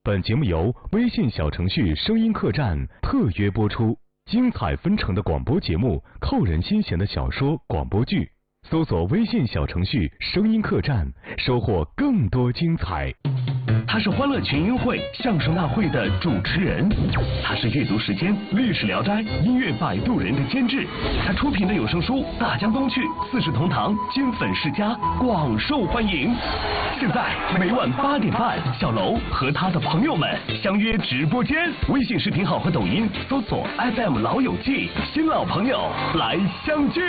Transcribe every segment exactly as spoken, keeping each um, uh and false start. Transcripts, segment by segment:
本节目由微信小程序声音客栈特约播出，精彩纷呈的广播节目，扣人心弦的小说、广播剧，搜索微信小程序声音客栈，收获更多精彩。 他是欢乐群英会相声大会的主持人，他是阅读时间、历史聊斋、音乐摆渡人的监制，他出品的有声书《大江东去》《四世同堂》金粉世家广受欢迎。现在每晚八点半，小楼和他的朋友们相约直播间，微信视频号和抖音搜索 F M 老友记，新老朋友来相聚。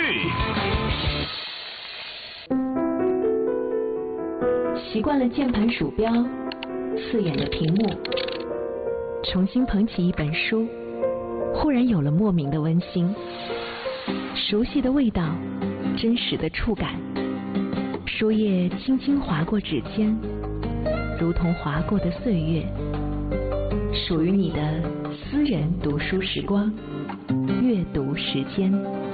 习惯了键盘鼠标刺眼的屏幕，重新捧起一本书，忽然有了莫名的温馨，熟悉的味道，真实的触感，书页轻轻划过指尖，如同划过的岁月，属于你的私人读书时光，阅读时间。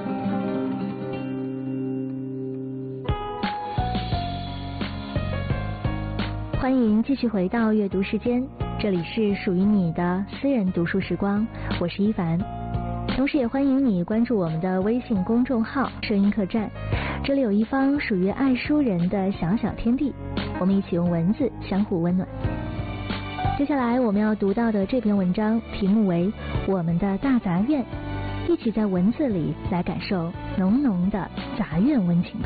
欢迎继续回到阅读时间，这里是属于你的私人读书时光，我是一凡。同时也欢迎你关注我们的微信公众号声音客栈，这里有一方属于爱书人的小小天地，我们一起用文字相互温暖。接下来我们要读到的这篇文章题目为我们的大杂院，一起在文字里来感受浓浓的杂院温情吧。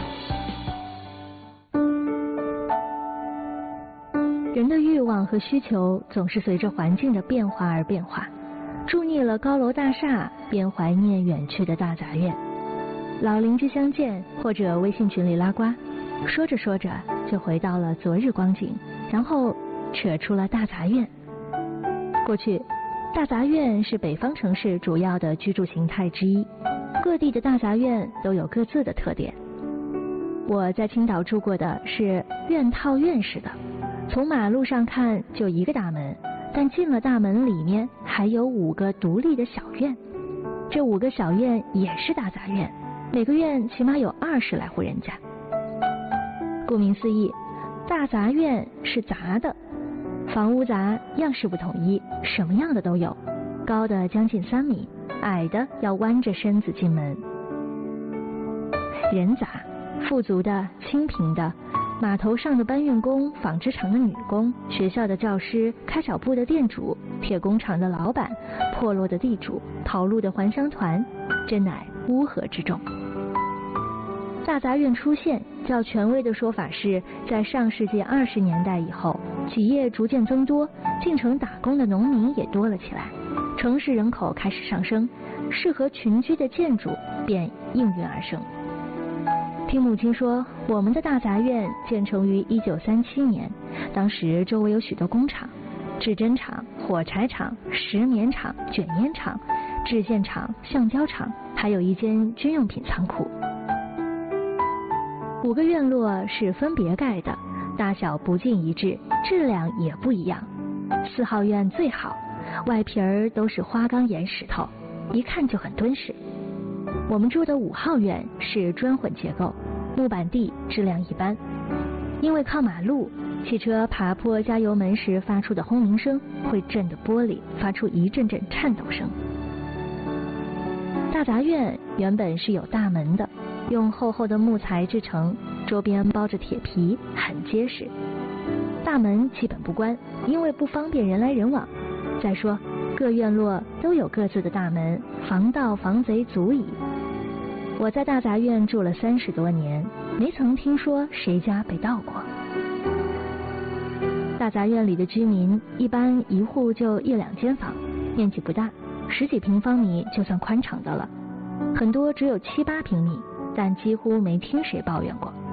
人的欲望和需求总是随着环境的变化而变化，住腻了高楼大厦，便怀念远去的大杂院。老邻居相见，或者微信群里拉呱，说着说着就回到了昨日光景，然后扯出了大杂院。过去，大杂院是北方城市主要的居住形态之一，各地的大杂院都有各自的特点。我在青岛住过的是院套院式的，从马路上看就一个大门，但进了大门里面还有五个独立的小院，这五个小院也是大杂院，每个院起码有二十来户人家。顾名思义，大杂院是杂的，房屋杂，样式不统一，什么样的都有，高的将近三米，矮的要弯着身子进门。人杂，富足的、清贫的，码头上的搬运工，纺织厂的女工，学校的教师，开小铺的店主，铁工厂的老板，破落的地主，跑路的还乡团，真乃乌合之众。大杂院出现，较权威的说法是在上世纪二十年代以后，企业逐渐增多，进城打工的农民也多了起来，城市人口开始上升，适合群居的建筑便应运而生。听母亲说，我们的大杂院建成于一九三七年，当时周围有许多工厂，制针厂、火柴厂、石棉厂、卷烟厂、制件厂、橡胶厂，还有一间军用品仓库。五个院落是分别盖的，大小不尽一致，质量也不一样。四号院最好，外皮儿都是花岗岩石头，一看就很敦实。我们住的五号院是砖混结构，木板地，质量一般。因为靠马路，汽车爬坡加油门时发出的轰鸣声会震得玻璃发出一阵阵颤抖声。大杂院原本是有大门的，用厚厚的木材制成，周边包着铁皮，很结实。大门基本不关，因为不方便人来人往。再说各院落都有各自的大门，防盗防贼足矣。我在大杂院住了三十多年，没曾听说谁家被盗过。大杂院里的居民一般一户就一两间房，面积不大，十几平方米就算宽敞的了，很多只有七八平米，但几乎没听谁抱怨过。